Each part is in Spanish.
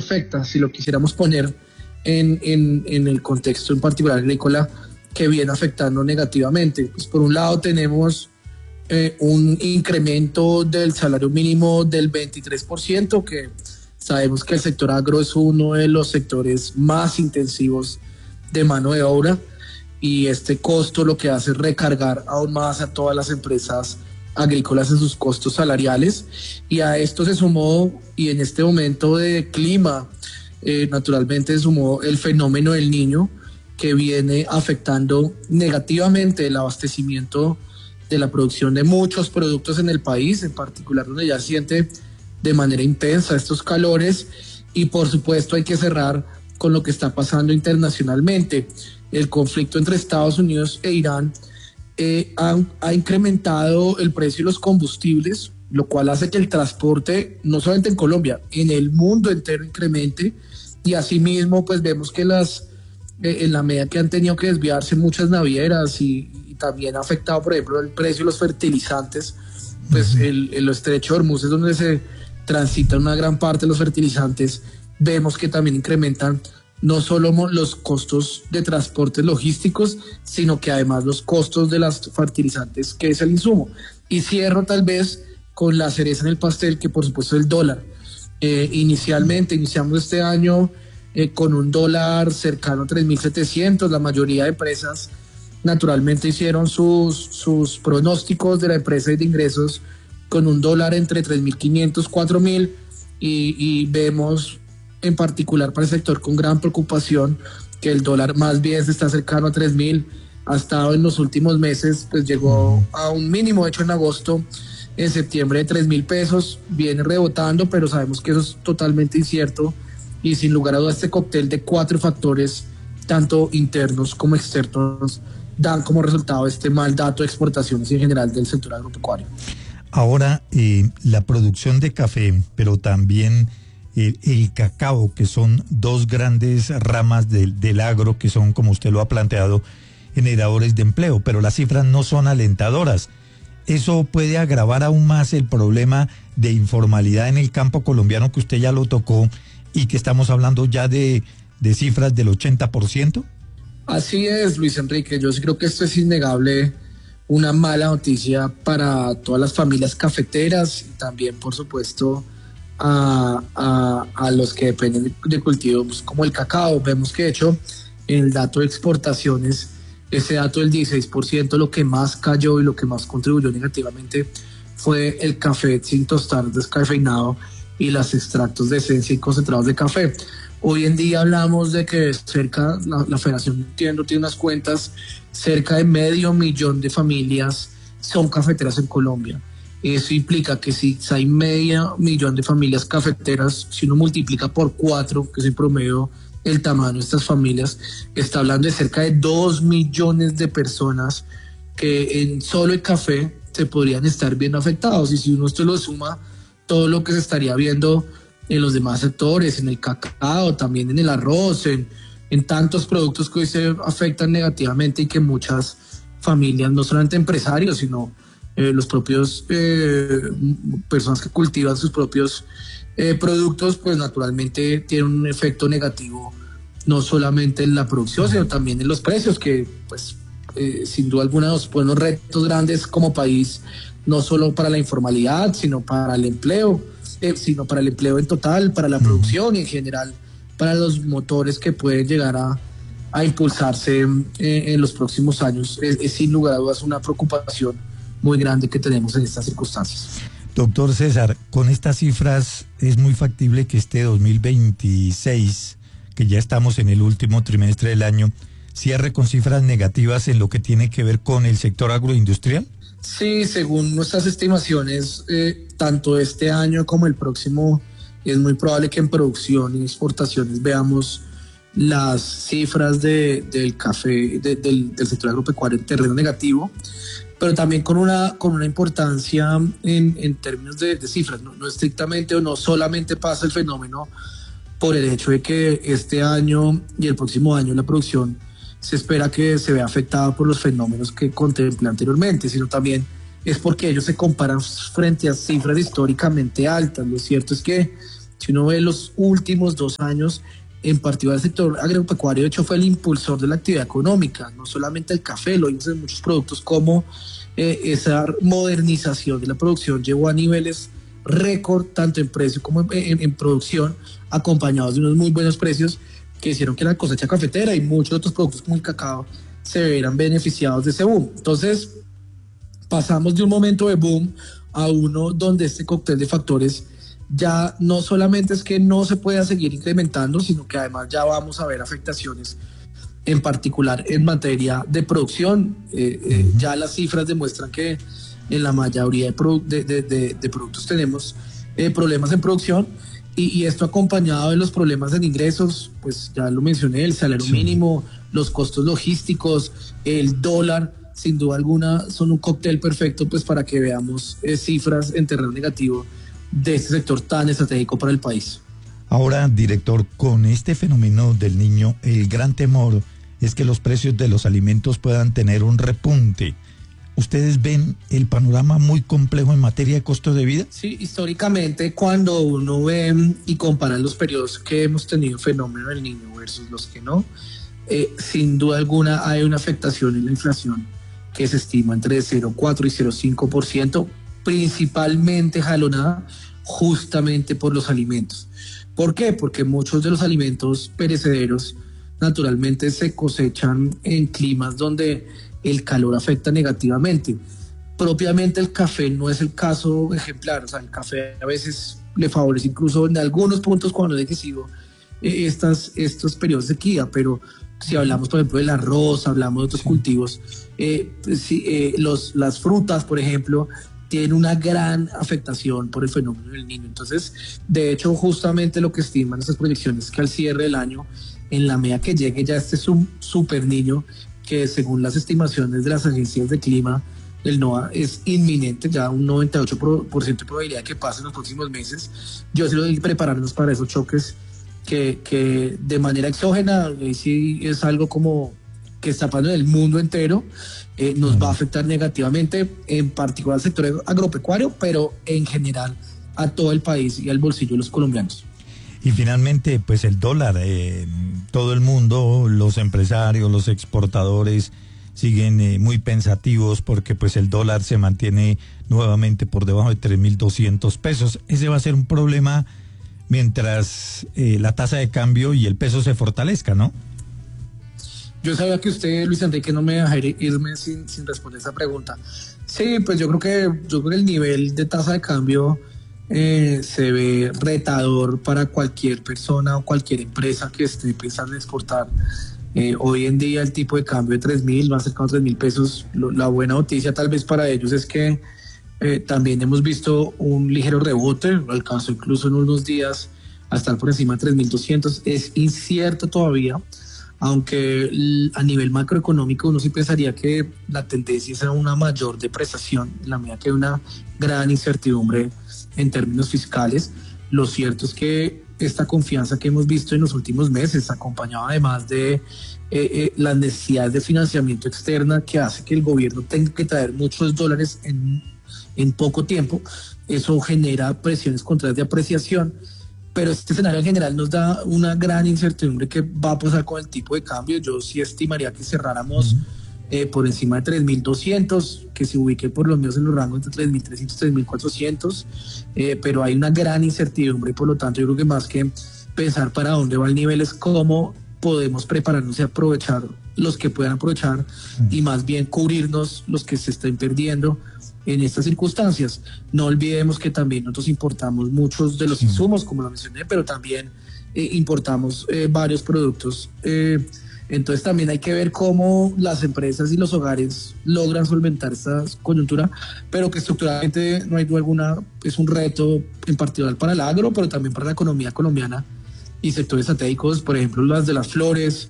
afecta, si lo quisiéramos poner en el contexto en particular agrícola, que viene afectando negativamente? Pues por un lado tenemos un incremento del salario mínimo del 23%, que sabemos que el sector agro es uno de los sectores más intensivos de mano de obra, y este costo lo que hace es recargar aún más a todas las empresas agrícolas en sus costos salariales. Y a esto se sumó, y en este momento de clima, naturalmente se sumó el fenómeno del Niño, que viene afectando negativamente el abastecimiento de la producción de muchos productos en el país, en particular donde ya siente de manera intensa estos calores. Y por supuesto hay que cerrar con lo que está pasando internacionalmente. El conflicto entre Estados Unidos e Irán ha incrementado el precio de los combustibles, lo cual hace que el transporte, no solamente en Colombia, en el mundo entero incremente. Y asimismo pues vemos que en la medida que han tenido que desviarse muchas navieras, y también ha afectado, por ejemplo, el precio de los fertilizantes, pues el estrecho de Hormuz es donde se transitan una gran parte de los fertilizantes. Vemos que también incrementan no solo los costos de transportes logísticos, sino que además los costos de los fertilizantes, que es el insumo. Y cierro tal vez con la cereza en el pastel, que por supuesto es el dólar. Iniciamos este año con un dólar cercano a 3.700. La mayoría de empresas naturalmente hicieron sus pronósticos de la empresa y de ingresos con un dólar entre 3.500, 4.000, y vemos en particular para el sector con gran preocupación que el dólar más bien se está cercano a 3.000. Ha estado en los últimos meses, pues llegó a un mínimo, de hecho en agosto, en septiembre, de 3.000 pesos, viene rebotando, pero sabemos que eso es totalmente incierto, y sin lugar a dudas este cóctel de 4 factores, tanto internos como externos, dan como resultado este mal dato de exportaciones en general del sector agropecuario. Ahora, la producción de café, pero también el cacao, que son dos grandes ramas del agro, que son, como usted lo ha planteado, generadores de empleo, pero las cifras no son alentadoras. ¿Eso puede agravar aún más el problema de informalidad en el campo colombiano, que usted ya lo tocó, y que estamos hablando ya de cifras del 80%? Así es, Luis Enrique. Yo sí creo que esto es innegable, una mala noticia para todas las familias cafeteras, y también, por supuesto, a los que dependen de cultivos como el cacao. Vemos que, de hecho, en el dato de exportaciones, ese dato del 16%, lo que más cayó y lo que más contribuyó negativamente fue el café sin tostar, descafeinado, y los extractos de esencia y concentrados de café. Hoy en día hablamos de que la Federación tiene unas cuentas, cerca de 500,000 de familias son cafeteras en Colombia. Eso implica que si hay 500,000 de familias cafeteras, si uno multiplica por 4, que es en promedio el tamaño de estas familias, está hablando de cerca de 2 millones de personas que en solo el café se podrían estar viendo afectados. Y si uno esto lo suma, todo lo que se estaría viendo en los demás sectores, en el cacao, también en el arroz, en tantos productos que hoy se afectan negativamente, y que muchas familias, no solamente empresarios, sino los propios personas que cultivan sus propios productos, pues naturalmente tienen un efecto negativo, no solamente en la producción, sino también en los precios, que pues sin duda alguna nos ponen unos retos grandes como país, no solo para la informalidad, sino para el empleo, en total, para la producción y en general para los motores que pueden llegar a impulsarse en los próximos años. Es sin lugar a dudas una preocupación muy grande que tenemos en estas circunstancias. Doctor César, con estas cifras es muy factible que este 2026, que ya estamos en el último trimestre del año, cierre con cifras negativas en lo que tiene que ver con el sector agroindustrial. Sí, según nuestras estimaciones, tanto este año como el próximo, es muy probable que en producción y exportaciones veamos las cifras del café, del sector agropecuario en terreno negativo, pero también con una importancia en términos de cifras. No estrictamente o no solamente pasa el fenómeno por el hecho de que este año y el próximo año la producción se espera que se vea afectada por los fenómenos que contemplé anteriormente, sino también es porque ellos se comparan frente a cifras históricamente altas. Lo cierto es que Si uno ve los últimos 2 años, en particular el sector agropecuario, de hecho fue el impulsor de la actividad económica, no solamente el café, lo vimos en muchos productos, como esa modernización de la producción llevó a niveles récord, tanto en precio como en producción, acompañados de unos muy buenos precios que hicieron que la cosecha cafetera y muchos otros productos como el cacao se vieran beneficiados de ese boom. Entonces, pasamos de un momento de boom a uno donde este cóctel de factores ya no solamente es que no se pueda seguir incrementando, sino que además ya vamos a ver afectaciones, en particular en materia de producción. Ya las cifras demuestran que en la mayoría de productos tenemos problemas en producción, y esto acompañado de los problemas en ingresos, pues ya lo mencioné, el salario mínimo, los costos logísticos, el dólar, sin duda alguna son un cóctel perfecto pues para que veamos cifras en terreno negativo de este sector tan estratégico para el país. Ahora, director, con este fenómeno del Niño, el gran temor es que los precios de los alimentos puedan tener un repunte. ¿Ustedes ven el panorama muy complejo en materia de costos de vida? Sí, históricamente cuando uno ve y compara los periodos que hemos tenido fenómeno del Niño versus los que no, sin duda alguna hay una afectación en la inflación que se estima entre 0,4 y 0,5%, principalmente jalonada justamente por los alimentos. ¿Por qué? Porque muchos de los alimentos perecederos naturalmente se cosechan en climas donde el calor afecta negativamente. Propiamente el café no es el caso ejemplar, o sea, el café a veces le favorece incluso en algunos puntos cuando es excesivo estos periodos de sequía, pero si hablamos por ejemplo del arroz, hablamos de otros cultivos, las frutas por ejemplo tienen una gran afectación por el fenómeno del Niño. Entonces, de hecho, justamente lo que estiman estas proyecciones es que al cierre del año, en la medida que llegue ya este super Niño, que según las estimaciones de las agencias de clima del NOAA es inminente, ya un 98% de probabilidad de que pase en los próximos meses, yo sí lo que prepararnos para esos choques que de manera exógena, sí es algo como que está pasando en el mundo entero, nos va a afectar negativamente, en particular al sector agropecuario, pero en general a todo el país y al bolsillo de los colombianos. Y finalmente, pues el dólar, todo el mundo, los empresarios, los exportadores siguen muy pensativos porque pues el dólar se mantiene nuevamente por debajo de 3.200 pesos. Ese va a ser un problema mientras la tasa de cambio y el peso se fortalezca, ¿no? Yo sabía que usted, Luis Enrique, no me dejaría irme sin responder esa pregunta. Sí, pues yo creo que el nivel de tasa de cambio se ve retador para cualquier persona o cualquier empresa que esté pensando en exportar. Hoy en día el tipo de cambio de 3.000, más cercano a 3.000 pesos. La buena noticia tal vez para ellos es que también hemos visto un ligero rebote, alcanzó incluso en unos días a estar por encima de 3.200. Es incierto todavía, aunque a nivel macroeconómico uno sí pensaría que la tendencia es a una mayor depreciación en la medida que hay una gran incertidumbre en términos fiscales. Lo cierto es que esta confianza que hemos visto en los últimos meses, acompañada además de las necesidades de financiamiento externa que hace que el gobierno tenga que traer muchos dólares en poco tiempo, eso genera presiones contrarias de apreciación. Pero este escenario en general nos da una gran incertidumbre que va a pasar con el tipo de cambio. Yo sí estimaría que cerráramos por encima de 3.200, que se ubique por lo menos en los rangos entre 3.300 y 3.400, pero hay una gran incertidumbre y por lo tanto yo creo que más que pensar para dónde va el nivel es cómo podemos prepararnos y aprovechar los que puedan aprovechar y más bien cubrirnos los que se estén perdiendo en estas circunstancias. No olvidemos que también nosotros importamos muchos de los insumos, como lo mencioné, pero también importamos varios productos. Entonces también hay que ver cómo las empresas y los hogares logran solventar esta coyuntura, pero que estructuralmente no hay duda alguna es un reto en particular para el agro, pero también para la economía colombiana y sectores estratégicos, por ejemplo las de las flores,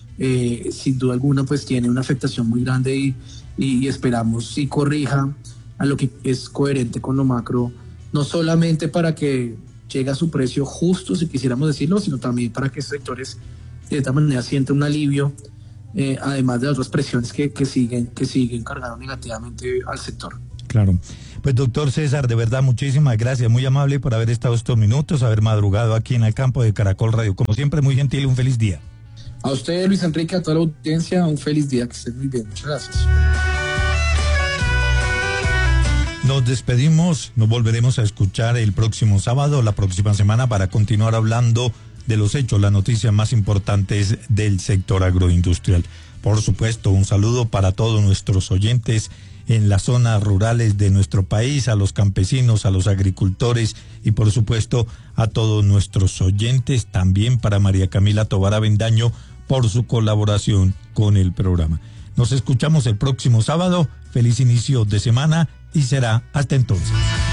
sin duda alguna pues tiene una afectación muy grande y esperamos y corrija a lo que es coherente con lo macro, no solamente para que llegue a su precio justo, si quisiéramos decirlo, sino también para que estos sectores de esta manera sienten un alivio, además de las otras presiones que siguen cargando negativamente al sector. Claro. Pues doctor César, de verdad muchísimas gracias, muy amable por haber estado estos minutos, haber madrugado aquí en el campo de Caracol Radio. Como siempre, muy gentil, un feliz día. A usted, Luis Enrique, a toda la audiencia, un feliz día, que estén muy bien. Muchas gracias. Nos despedimos, nos volveremos a escuchar el próximo sábado, la próxima semana, para continuar hablando de los hechos, las noticias más importantes del sector agroindustrial. Por supuesto, un saludo para todos nuestros oyentes en las zonas rurales de nuestro país, a los campesinos, a los agricultores y por supuesto a todos nuestros oyentes, también para María Camila Tovar Avendaño por su colaboración con el programa. Nos escuchamos el próximo sábado, feliz inicio de semana y será hasta entonces.